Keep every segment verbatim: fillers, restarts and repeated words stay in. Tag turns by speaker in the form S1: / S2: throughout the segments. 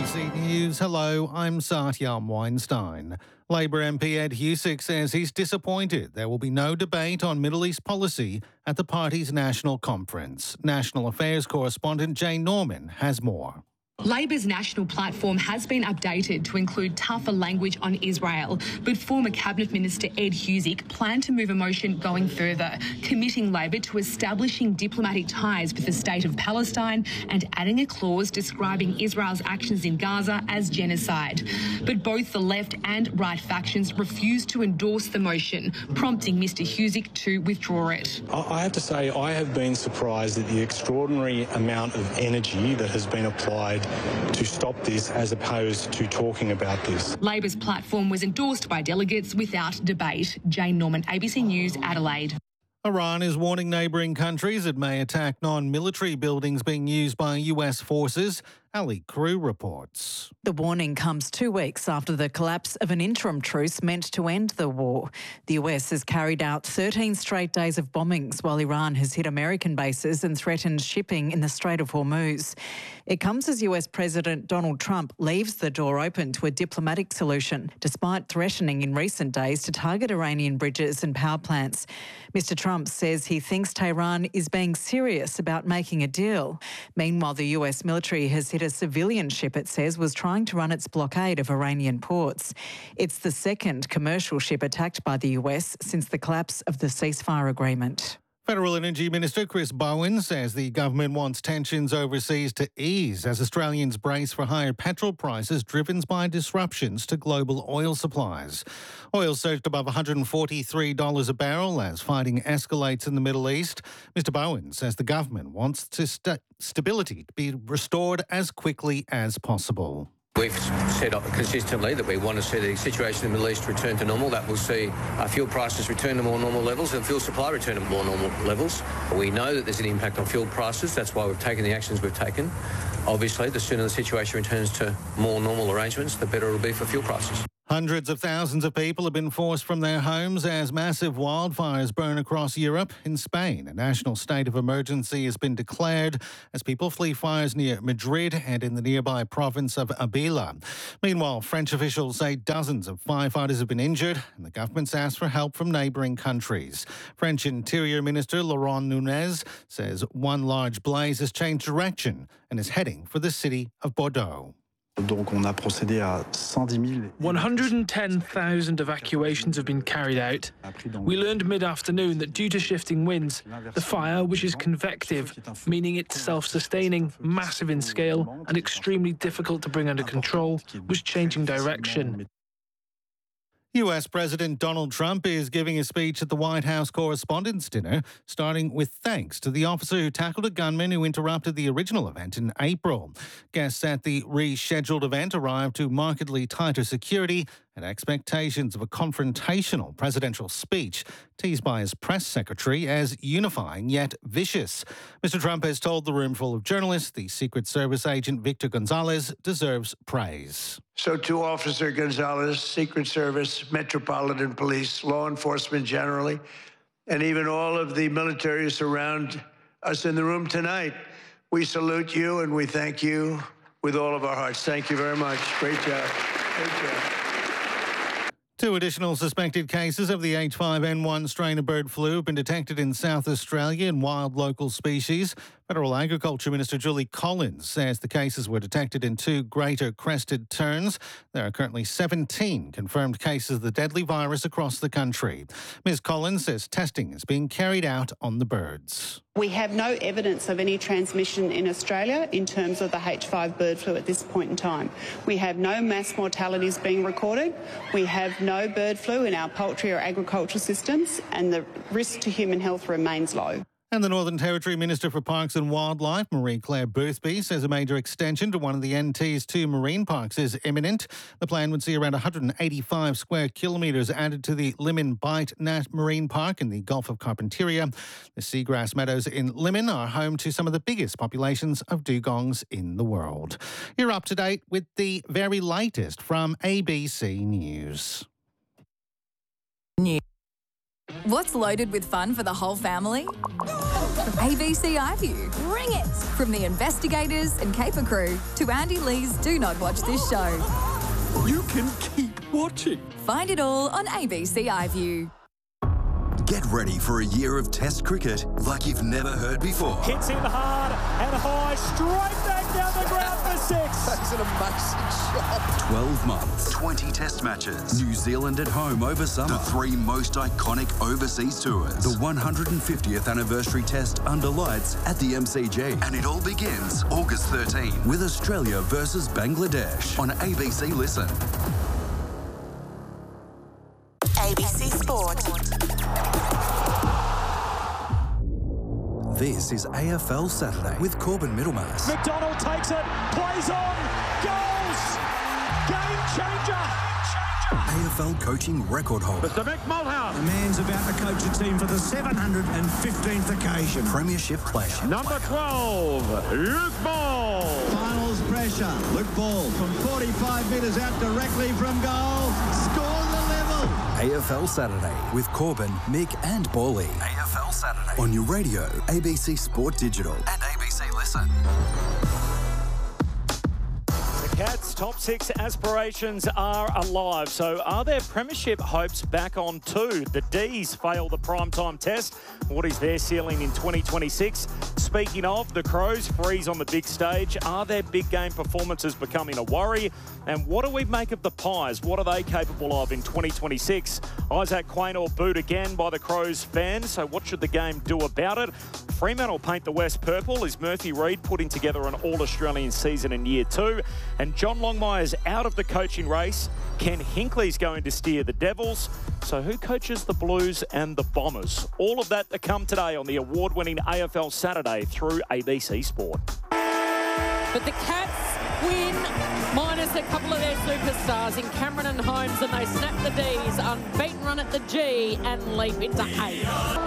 S1: C News. Hello, I'm Satyam Weinstein. Labor M P Ed Husic says he's disappointed there will be no debate on Middle East policy at the party's national conference. National Affairs correspondent Jane Norman has more.
S2: Labor's national platform has been updated to include tougher language on Israel, but former Cabinet Minister Ed Husic planned to move a motion going further, committing Labor to establishing diplomatic ties with the state of Palestine and adding a clause describing Israel's actions in Gaza as genocide. But both the left and right factions refused to endorse the motion, prompting Mr Husic to withdraw it.
S3: I have to say I have been surprised at the extraordinary amount of energy that has been applied to stop this as opposed to talking about this.
S2: Labor's platform was endorsed by delegates without debate. Jane Norman, A B C News, Adelaide.
S1: Iran is warning neighbouring countries it may attack non-military buildings being used by U S forces. Ali Crew reports.
S4: The warning comes two weeks after the collapse of an interim truce meant to end the war. The U S has carried out thirteen straight days of bombings while Iran has hit American bases and threatened shipping in the Strait of Hormuz. It comes as U S President Donald Trump leaves the door open to a diplomatic solution, despite threatening in recent days to target Iranian bridges and power plants. Mister Trump says he thinks Tehran is being serious about making a deal. Meanwhile, the U S military has hit a civilian ship it says was trying to run its blockade of Iranian ports. It's the second commercial ship attacked by the U S since the collapse of the ceasefire agreement.
S1: Federal Energy Minister Chris Bowen says the government wants tensions overseas to ease as Australians brace for higher petrol prices driven by disruptions to global oil supplies. Oil surged above one hundred forty-three dollars a barrel as fighting escalates in the Middle East. Mister Bowen says the government wants to st- stability to be restored as quickly as possible.
S5: We've said consistently that we want to see the situation in the Middle East return to normal. That will see our fuel prices return to more normal levels and fuel supply return to more normal levels. We know that there's an impact on fuel prices. That's why we've taken the actions we've taken. Obviously, the sooner the situation returns to more normal arrangements, the better it'll be for fuel prices.
S1: Hundreds of thousands of people have been forced from their homes as massive wildfires burn across Europe. In Spain, a national state of emergency has been declared as people flee fires near Madrid and in the nearby province of Avila. Meanwhile, French officials say dozens of firefighters have been injured and the government's asked for help from neighbouring countries. French Interior Minister Laurent Nunez says one large blaze has changed direction and is heading for the city of Bordeaux.
S6: one hundred ten thousand evacuations have been carried out. We learned mid-afternoon that due to shifting winds, the fire, which is convective, meaning it's self-sustaining, massive in scale, and extremely difficult to bring under control, was changing direction.
S1: U S President Donald Trump is giving a speech at the White House Correspondents' Dinner, starting with thanks to the officer who tackled a gunman who interrupted the original event in April. Guests at the rescheduled event arrived to markedly tighter security and expectations of a confrontational presidential speech teased by his press secretary as unifying yet vicious. Mister Trump has told the room full of journalists the Secret Service agent Victor Gonzalez deserves praise.
S7: So to Officer Gonzalez, Secret Service, Metropolitan Police, law enforcement generally, and even all of the militaries around us in the room tonight, we salute you and we thank you with all of our hearts. Thank you very much. Great job. Great job.
S1: Two additional suspected cases of the H five N one strain of bird flu have been detected in South Australia in wild local species. Federal Agriculture Minister Julie Collins says the cases were detected in two greater crested terns. There are currently seventeen confirmed cases of the deadly virus across the country. Miz Collins says testing is being carried out on the birds.
S8: We have no evidence of any transmission in Australia in terms of the H five bird flu at this point in time. We have no mass mortalities being recorded. We have no bird flu in our poultry or agriculture systems, and the risk to human health remains low.
S1: And the Northern Territory Minister for Parks and Wildlife, Marie-Claire Boothby, says a major extension to one of the N T's two marine parks is imminent. The plan would see around one hundred eighty-five square kilometres added to the Limmen Bight Nat Marine Park in the Gulf of Carpentaria. The seagrass meadows in Limmen are home to some of the biggest populations of dugongs in the world. You're up to date with the very latest from A B C News.
S9: What's loaded with fun for the whole family? A B C iView. Bring it! From the investigators and caper crew to Andy Lee's Do Not Watch This show.
S10: You can keep watching.
S9: Find it all on A B C iView.
S11: Get ready for a year of Test cricket like you've never heard before.
S12: Hits him hard and high, straight back down the ground for six.
S11: That's an amazing shot. twelve months, twenty Test matches. New Zealand at home over summer. The three most iconic overseas tours. The one hundred fiftieth anniversary Test under lights at the M C G. And it all begins August thirteenth with Australia versus Bangladesh on A B C Listen.
S13: A B C Sport.
S11: This is A F L Saturday with Corbin Middlemass.
S12: McDonald takes it, plays on, goals! Game changer!
S11: A F L coaching record holder.
S14: Mister Mick Malthouse. The man's about to coach a team for the seven hundred fifteenth occasion.
S11: Premiership player.
S14: Number twelve, Luke Ball.
S15: Finals pressure. Luke Ball from forty-five metres out directly from goal. Scores the level.
S11: A F L Saturday with Corbin, Mick and Bally. A F L Saturday. On your radio, A B C Sport Digital and A B C Listen.
S12: Cats' top six aspirations are alive. So are their premiership hopes back on too? The D's failed the primetime test. What is their ceiling in twenty twenty-six? Speaking of, the Crows freeze on the big stage. Are their big game performances becoming a worry? And what do we make of the Pies? What are they capable of in twenty twenty-six? Isaac Quaynor booed again by the Crows fans. So what should the game do about it? Fremantle paint the West purple. Is Murphy Reid putting together an All-Australian season in year two? And John Longmire's out of the coaching race. Ken Hinkley's going to steer the Devils. So who coaches the Blues and the Bombers? All of that to come today on the award-winning A F L Saturday through A B C Sport.
S16: But the Cats win, minus a couple of their superstars in Cameron and Holmes, and they snap the D's, unbeaten run at the G, and leap into eight.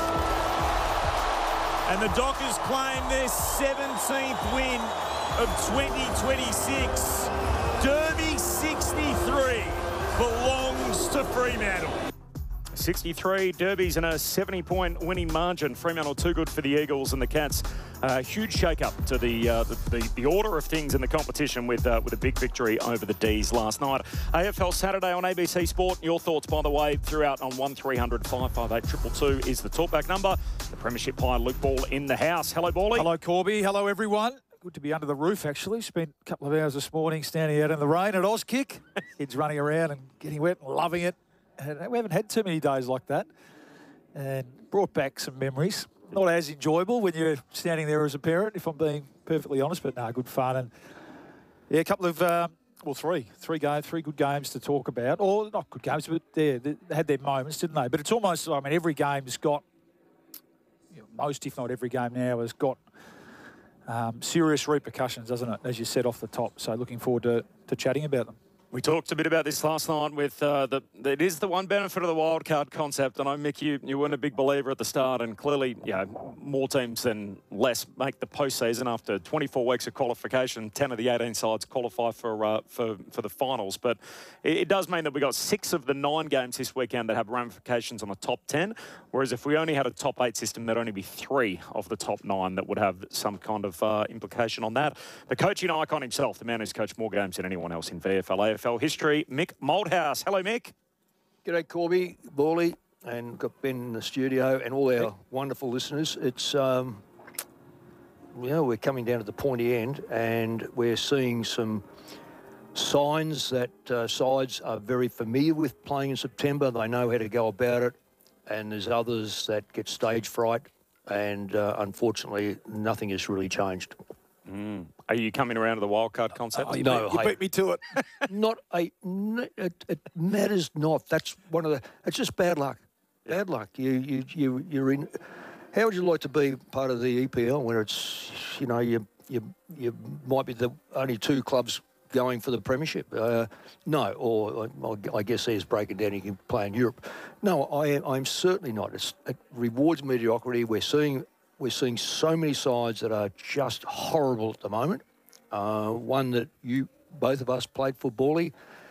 S12: And the Dockers claim their seventeenth win of twenty twenty-six. Derby sixty-three belongs to Fremantle. sixty-three Derbies and a seventy-point winning margin. Fremantle too good for the Eagles, and the Cats. Uh, huge shake-up to the, uh, the, the the order of things in the competition with uh, with a big victory over the D's last night. A F L Saturday on A B C Sport. Your thoughts, by the way, throughout on one three hundred five five eight two two two is the talkback number. The Premiership Pie, Luke Ball in the house. Hello, Bally.
S17: Hello, Corby. Hello, everyone. Good to be under the roof, actually. Spent a couple of hours this morning standing out in the rain at Auskick. Kids running around and getting wet and loving it. And we haven't had too many days like that. And brought back some memories. Not as enjoyable when you're standing there as a parent, if I'm being perfectly honest, but no, good fun. And yeah, a couple of, uh, well, three, three games, three good games to talk about. Or not good games, but yeah, they had their moments, didn't they? But it's almost, I mean, every game's got, you know, most, if not every game now, has got um, serious repercussions, doesn't it? As you said off the top. So looking forward to, to chatting about them.
S12: We talked a bit about this last night with uh, the, it is the one benefit of the wildcard concept. I know, Mick, you, you weren't a big believer at the start, and clearly, you know, more teams than less make the postseason after twenty-four weeks of qualification. ten of the eighteen sides qualify for uh, for, for the finals. But it, it does mean that we got six of the nine games this weekend that have ramifications on the top ten, whereas if we only had a top eight system, there'd only be three of the top nine that would have some kind of uh, implication on that. The coaching icon himself, the man who's coached more games than anyone else in V F L, A F L history, Mick Malthouse. Hello, Mick.
S18: G'day, Corby, Bally, and got Ben in the studio and all our wonderful listeners. It's, um, you know, we're coming down to the pointy end, and we're seeing some signs that uh, sides are very familiar with playing in September. They know how to go about it, and there's others that get stage fright, and uh, unfortunately, nothing has really changed.
S12: Mm. Are you coming around to the wildcard concept?
S18: Oh, no,
S17: you
S18: hey,
S17: beat me to it.
S18: not a, it, it matters not. That's one of the. It's just bad luck. Bad luck. You you you you're in. How would you like to be part of the E P L where it's, you know, you you you might be the only two clubs going for the premiership? Uh, no, or I guess there's breaking down. You can play in Europe. No, I am. I'm certainly not. It's, it rewards mediocrity. We're seeing. We're seeing so many sides that are just horrible at the moment. Uh, one that you, both of us, played for, Bally.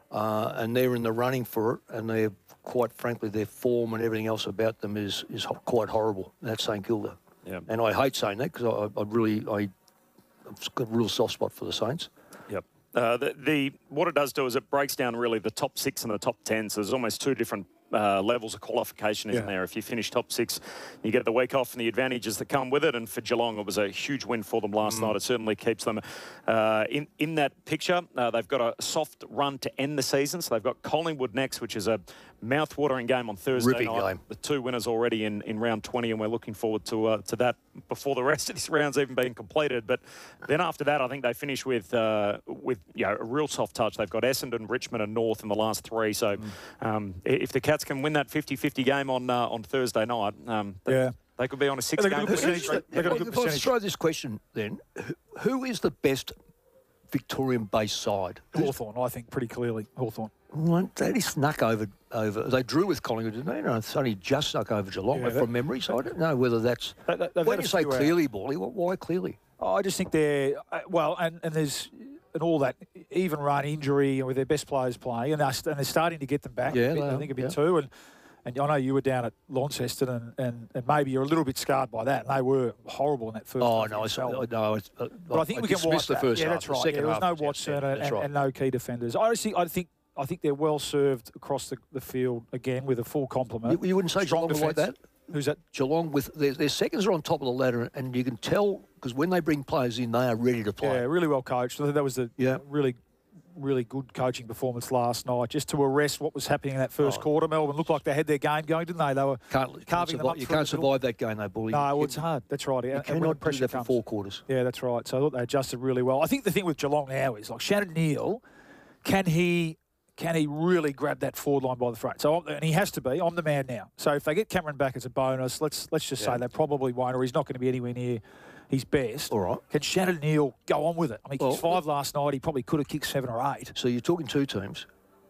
S18: uh, and they're in the running for it, and they're, quite frankly, their form and everything else about them is, is ho- quite horrible. That's St Kilda.
S12: Yeah.
S18: And I hate saying that because I, I really, I, I've got a real soft spot for the Saints.
S12: Yep. Uh, the, the what it does do is it breaks down really the top six and the top ten. So there's almost two different uh, levels of qualification, isn't
S17: Yeah.
S12: there? If you finish top six, you get the week off and the advantages that come with it. And for Geelong, it was a huge win for them last mm. night. It certainly keeps them uh, in in that picture. Uh, they've got a soft run to end the season. So they've got Collingwood next, which is a mouth-watering game on Thursday
S18: Ripping
S12: night.
S18: game.
S12: The two winners already in, in round twenty, and we're looking forward to uh, to that before the rest of this round's even been completed. But then after that, I think they finish with uh, with you know, a real soft touch. They've got Essendon, Richmond, and North in the last three. So mm. um, if the Cats can win that fifty-fifty game on uh, on Thursday night, um, they,
S17: yeah.
S12: they could be on a six-game
S17: percentage.
S18: Let's throw this question then: who, who is the best Victorian-based side?
S17: Hawthorn, I think, pretty clearly. Hawthorn.
S18: Well, they only snuck over, over. They drew with Collingwood, didn't they? No, it's only just snuck over Geelong
S17: Yeah,
S18: from
S17: that-
S18: memory. So I don't know whether that's.
S17: They- they- they've
S18: when
S17: had
S18: you
S17: a
S18: say
S17: few out.
S18: clearly, Bally, wh- why clearly?
S17: Oh, I just think they're uh, well, and, and there's and all that even run injury and with their best players playing, and they're, st- and they're starting to get them back.
S18: Yeah,
S17: a bit,
S18: they
S17: I
S18: are,
S17: think a bit
S18: yeah.
S17: too. And and I know you were down at Launceston, and, and, and maybe you're a little bit scarred by that. And they were horrible in that first.
S18: Oh
S17: half
S18: no,
S17: against
S18: I,
S17: Melbourne.
S18: no, it's, uh,
S17: But I think we can
S18: dismissed
S17: watch
S18: the
S17: that.
S18: first
S17: yeah,
S18: half.
S17: that's
S18: The
S17: right.
S18: second
S17: Yeah, there was
S18: half
S17: no
S18: was-
S17: Watson
S18: yeah,
S17: and,
S18: that's
S17: and,
S18: right.
S17: and no key defenders. I honestly, I think. I think they're well served across the, the field again with a full complement.
S18: You, you wouldn't say
S17: Strong
S18: Geelong are like
S17: defence.
S18: that?
S17: Who's that?
S18: Geelong with their, their seconds are on top of the ladder, and you can tell because when they bring players in, they are ready to play.
S17: Yeah, really well coached. I think that was a
S18: Yeah.
S17: really, really good coaching performance last night, just to arrest what was happening in that first
S18: Oh.
S17: quarter. Melbourne looked like they had their game going, didn't they? They were
S18: Can't, you can't
S17: carving them
S18: survive,
S17: up
S18: you
S17: through
S18: can't
S17: the middle.
S18: survive that game, though, Bully.
S17: No, well,
S18: You-
S17: it's hard. That's right.
S18: You
S17: And- and when
S18: cannot do
S17: pressure
S18: that for
S17: comes-
S18: four quarters.
S17: Yeah, that's right. So I thought they adjusted really well. I think the thing with Geelong now is like Shannon Neal, can he can he really grab that forward line by the front? So I'm- and he has to be. I'm the man now. So if they get Cameron back as a bonus, let's let's just
S18: Yeah.
S17: say they probably won't, or he's not going to be anywhere near his best.
S18: All right.
S17: Can Shannon Neal go on with it? I mean, he
S18: Well,
S17: kicked five last night. He probably could have kicked seven or eight.
S18: So you're talking two teams.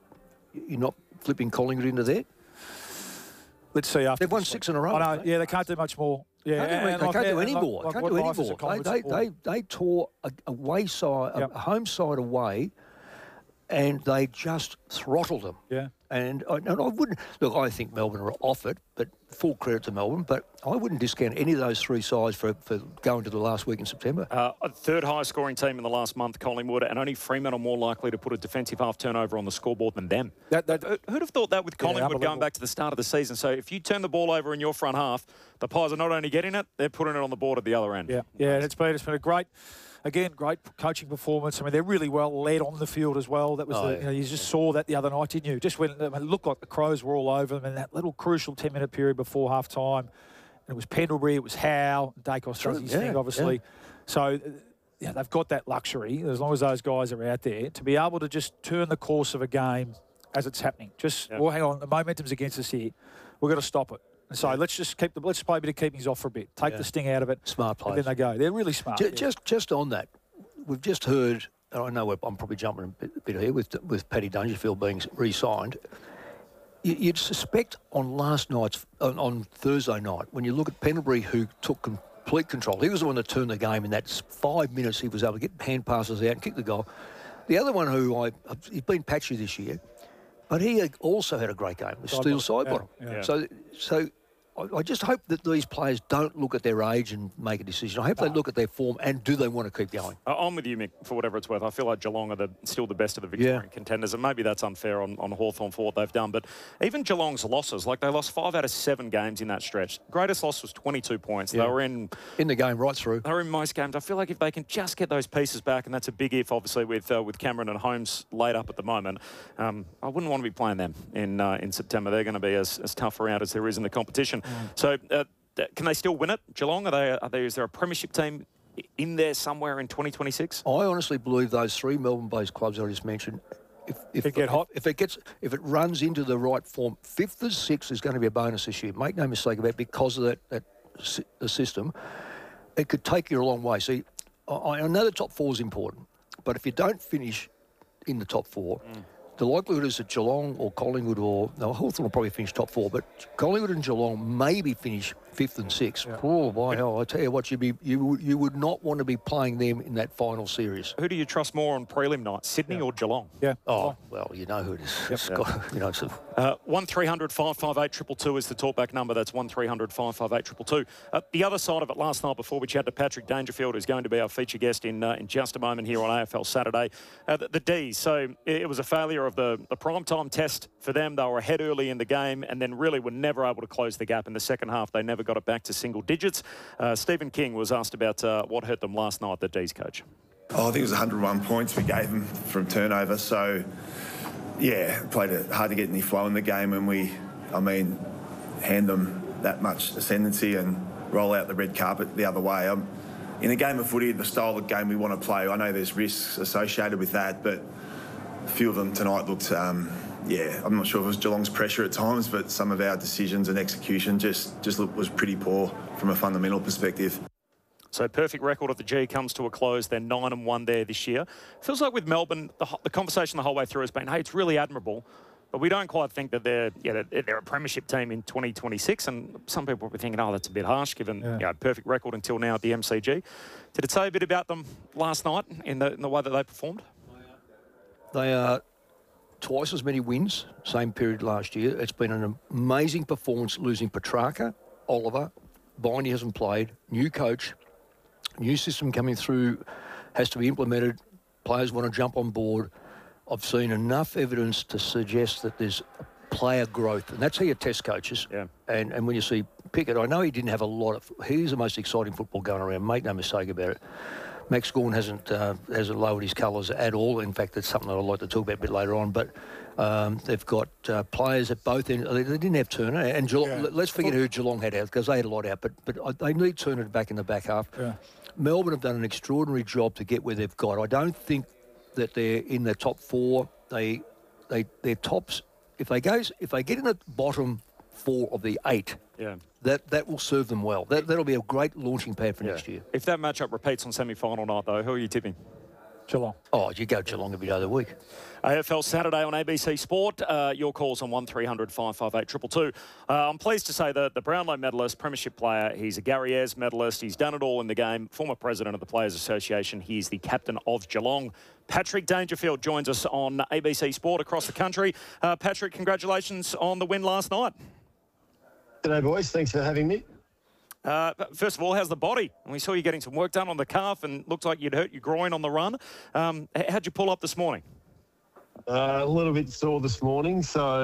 S18: You're not flipping Collingwood into there?
S17: Let's see after
S18: They've won
S17: this
S18: six
S17: week.
S18: in a row.
S17: I know.
S18: haven't they?
S17: Yeah, they can't do much more. Yeah,
S18: Can't do-
S17: and
S18: they
S17: like-
S18: can't do
S17: and
S18: any
S17: like-
S18: more.
S17: like
S18: Can't
S17: what
S18: do any
S17: life is a
S18: more. They,
S17: Collingwood
S18: they,
S17: supporter.
S18: they, they tore a, a way side, a-
S17: Yep.
S18: a home side away, and they just throttled them.
S17: Yeah.
S18: And I, and I wouldn't look. I think Melbourne are off it, but full credit to Melbourne. But I wouldn't discount any of those three sides for, for going to the last week in September.
S12: Uh, a third highest scoring team in the last month, Collingwood, and only Fremantle more likely to put a defensive half turnover on the scoreboard than them.
S17: That, that,
S12: Who- Who'd have thought that with
S17: Yeah,
S12: Collingwood going
S17: unbelievable.
S12: back to the start of the season? So if you turn the ball over in your front half, the Pies are not only getting it, they're putting it on the board at the other end.
S17: Yeah, yeah, it's been it's been a great, again, great coaching performance. I mean, they're really well led on the field as well. That was
S18: Oh,
S17: the,
S18: yeah.
S17: you know, you just saw that the other night, didn't you? Just when I mean, it looked like the Crows were all over them in that little crucial ten minute period before half time. And it was Pendlebury, it was Howe, Dacos
S18: True,
S17: does his
S18: yeah,
S17: thing, obviously.
S18: yeah.
S17: So. uh, Yeah, they've got that luxury, as long as those guys are out there, to be able to just turn the course of a game as it's happening. Just,
S12: Yeah.
S17: well, hang on, the momentum's against us here. We've got to stop it. And so let's just keep the, let's play a bit of keepings off for a bit. Take
S18: Yeah.
S17: the sting out of it.
S18: Smart
S17: And
S18: players.
S17: then they go. They're really smart.
S18: Ju-
S17: yeah.
S18: Just, just on that, we've just heard. And I know we're, I'm probably jumping a bit, a bit here with with Paddy Dangerfield being re-signed. You, you'd suspect on last night's on, on Thursday night when you look at Pendlebury, who took complete control. He was the one that turned the game in that s- five minutes. He was able to get hand passes out and kick the goal. The other one who I he's been patchy this year, but he had also had a great game. Was Steel Sidebottom.
S17: Yeah, yeah.
S18: So so. I- I just hope that these players don't look at their age and make a decision. I hope they look at their form and do they want to keep going.
S12: Uh, I'm with you, Mick, for whatever it's worth. I feel like Geelong are the, still the best of the Victorian
S18: Yeah.
S12: contenders, and maybe that's unfair on, on Hawthorn for what they've done. But even Geelong's losses, like they lost five out of seven games in that stretch. Greatest loss was twenty-two points.
S18: Yeah.
S12: They were in
S18: In the game right through.
S12: they were in most games. I feel like if they can just get those pieces back, and that's a big if, obviously, with uh, with Cameron and Holmes laid up at the moment, um, I wouldn't want to be playing them in uh, in September. They're going to be as, as tough around as there is in the competition. So. Uh, th- Can they still win it, Geelong? Are they, are they? Is there a premiership team in there somewhere in twenty twenty-six?
S18: I honestly believe those three Melbourne-based clubs I just mentioned, if, if
S17: It get hot.
S18: if it gets if it runs into the right form, fifth or sixth is going to be a bonus this year. Make no mistake about it, because of that that sy- the system, it could take you a long way. See, I, I know the top four is important, but if you don't finish in the top four.
S12: Mm.
S18: The likelihood is that Geelong or Collingwood or no, Hawthorn will probably finish top four, but Collingwood and Geelong maybe finish fifth and sixth. Yeah. Oh, my hell, I tell you what, you'd be, you, would, you would not want to be playing them in that final series.
S12: Who do you trust more on prelim night, Sydney yeah. or Geelong?
S17: Yeah.
S18: Oh, well, you know who it is.
S12: Yep.
S18: It's
S12: Yeah.
S18: got, you know, it's a,
S12: Uh, one three hundred five five eight two two two is the talkback number. That's one three hundred five five eight two two two. Uh, the other side of it last night before we chat to Patrick Dangerfield, who's going to be our feature guest in uh, in just a moment here on A F L Saturday. Uh, the, the D's. So it, it was a failure of the, the primetime test for them. They were ahead early in the game and then really were never able to close the gap in the second half. They never got it back to single digits. Uh, Stephen King was asked about uh, what hurt them last night, the D's coach.
S19: Oh, I think it was one hundred one points we gave them from turnover. So, yeah, played it hard to get any flow in the game when we, I mean, hand them that much ascendancy and roll out the red carpet the other way. Um, in a game of footy, the style of game we want to play, I know there's risks associated with that, but a few of them tonight looked, um, yeah, I'm not sure if it was Geelong's pressure at times, but some of our decisions and execution just, just looked, was pretty poor from a fundamental perspective.
S12: So perfect record of the G comes to a close. They're nine and one there this year. Feels like with Melbourne, the, the conversation the whole way through has been, hey, it's really admirable, but we don't quite think that they're yeah they're, they're a premiership team in twenty twenty-six. And some people will be thinking, oh, that's a bit harsh given yeah. you know, perfect record until now at the M C G. Did it say a bit about them last night in the in the way that they performed?
S18: They are twice as many wins, same period last year. It's been an amazing performance losing Petrarca, Oliver, Biney hasn't played, new coach. New system coming through has to be implemented. Players want to jump on board. I've seen enough evidence to suggest that there's player growth, and that's how you test coaches.
S12: Yeah.
S18: And and when you see Pickett, I know he didn't have a lot of. He's the most exciting football going around. Make no mistake about it. Max Gawn hasn't uh, hasn't lowered his colours at all. In fact, that's something that I'd like to talk about a bit later on. But um, they've got uh, players at both ends. They, they didn't have Turner, and Geelong, yeah. let's forget who Geelong had out because they had a lot out. But but they need Turner back in the back half.
S17: Yeah.
S18: Melbourne have done an extraordinary job to get where they've got. I don't think that they're in the top four. They, they, their tops. If they go, if they get in the bottom four of the eight,
S12: yeah,
S18: that that will serve them well. That that'll be a great launching pad for yeah. next year.
S12: If that matchup repeats on semi-final night, though, who are you tipping?
S17: Geelong.
S18: Oh, you go Geelong every day of the week.
S12: A F L Saturday on A B C Sport. Uh, your calls on one three hundred five five eight two two two. Uh, I'm pleased to say that the Brownlow medalist, premiership player, he's a Gary Ayres medalist. He's done it all in the game. Former president of the Players Association. He's the captain of Geelong. Patrick Dangerfield joins us on A B C Sport across the country. Uh, Patrick, congratulations on the win last night.
S20: G'day, boys. Thanks for having me.
S12: Uh, first of all, how's the body? We saw you getting some work done on the calf and looked like you'd hurt your groin on the run. Um, how'd you pull up this morning?
S20: Uh, a little bit sore this morning, so